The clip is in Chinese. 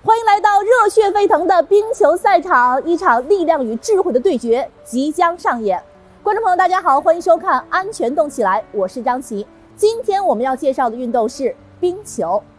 欢迎来到热血沸腾的冰球赛场，一场力量与智慧的对决即将上演。观众朋友，大家好，欢迎收看《安全动起来》，我是张琪。今天我们要介绍的运动是冰球。